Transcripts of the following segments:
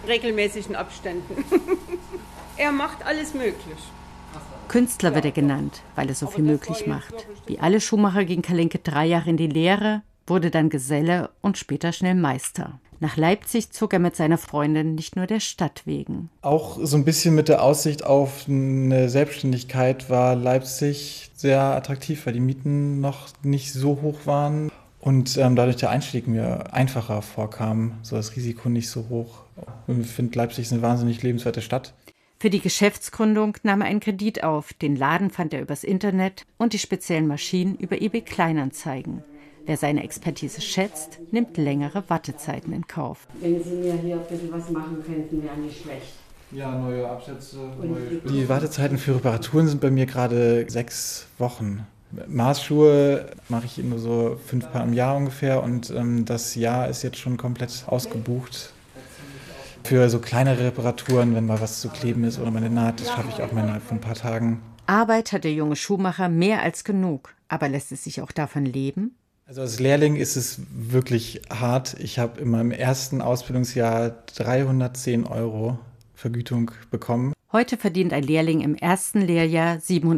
regelmäßigen Abständen. Er macht alles möglich. Künstler wird er genannt, weil er so viel möglich macht. Wie alle Schuhmacher ging Kalinke 3 Jahre in die Lehre, wurde dann Geselle und später schnell Meister. Nach Leipzig zog er mit seiner Freundin nicht nur der Stadt wegen. Auch so ein bisschen mit der Aussicht auf eine Selbstständigkeit war Leipzig sehr attraktiv, weil die Mieten noch nicht so hoch waren und dadurch der Einstieg mir einfacher vorkam, so das Risiko nicht so hoch. Ich finde, Leipzig ist eine wahnsinnig lebenswerte Stadt. Für die Geschäftsgründung nahm er einen Kredit auf. Den Laden fand er übers Internet und die speziellen Maschinen über eBay Kleinanzeigen. Wer seine Expertise schätzt, nimmt längere Wartezeiten in Kauf. Wenn Sie mir hier ein bisschen was machen könnten, wäre nicht schlecht. Ja, neue Absätze. Die Wartezeiten für Reparaturen sind bei mir gerade 6 Wochen. Maßschuhe mache ich nur so 5 Paar im Jahr ungefähr und das Jahr ist jetzt schon komplett ausgebucht. Für so kleinere Reparaturen, wenn mal was zu kleben ist oder meine Naht, das schaffe ich auch mal innerhalb von ein paar Tagen. Arbeit hat der junge Schuhmacher mehr als genug. Aber lässt es sich auch davon leben? Also als Lehrling ist es wirklich hart. Ich habe in meinem ersten Ausbildungsjahr 310 € Vergütung bekommen. Heute verdient ein Lehrling im ersten Lehrjahr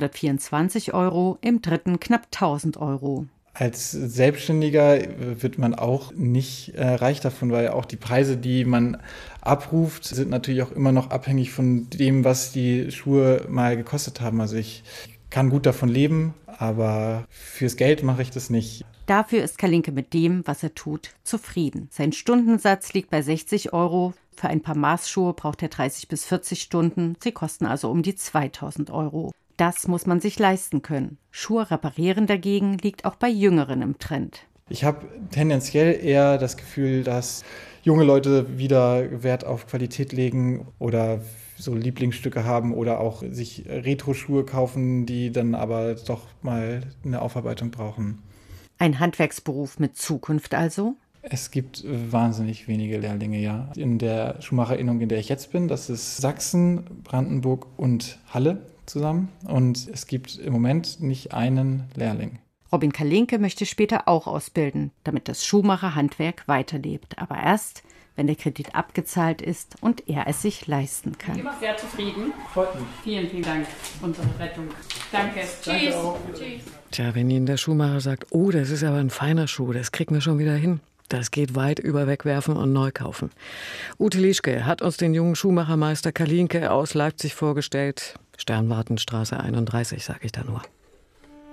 724 €, im dritten knapp 1.000 €. Als Selbstständiger wird man auch nicht reich davon, weil auch die Preise, die man abruft, sind natürlich auch immer noch abhängig von dem, was die Schuhe mal gekostet haben. Also ich kann gut davon leben, aber fürs Geld mache ich das nicht. Dafür ist Kalinke mit dem, was er tut, zufrieden. Sein Stundensatz liegt bei 60 €. Für ein paar Maßschuhe braucht er 30 bis 40 Stunden. Sie kosten also um die 2.000 €. Das muss man sich leisten können. Schuhe reparieren dagegen liegt auch bei Jüngeren im Trend. Ich habe tendenziell eher das Gefühl, dass junge Leute wieder Wert auf Qualität legen oder so Lieblingsstücke haben oder auch sich Retro-Schuhe kaufen, die dann aber doch mal eine Aufarbeitung brauchen. Ein Handwerksberuf mit Zukunft also? Es gibt wahnsinnig wenige Lehrlinge, ja. In der Schuhmacherinnung, in der ich jetzt bin, das ist Sachsen, Brandenburg und Halle zusammen. Und es gibt im Moment nicht einen Lehrling. Robin Kalinke möchte später auch ausbilden, damit das Schuhmacherhandwerk weiterlebt. Aber erst, wenn der Kredit abgezahlt ist und er es sich leisten kann. Immer sehr zufrieden. Freut mich. Vielen, vielen Dank. Unsere Rettung. Danke. Tschüss. Tschüss. Tja, wenn Ihnen der Schuhmacher sagt, oh, das ist aber ein feiner Schuh, das kriegen wir schon wieder hin. Das geht weit über wegwerfen und neu kaufen. Ute Lieschke hat uns den jungen Schuhmachermeister Kalinke aus Leipzig vorgestellt. Sternwartenstraße 31, sage ich da nur.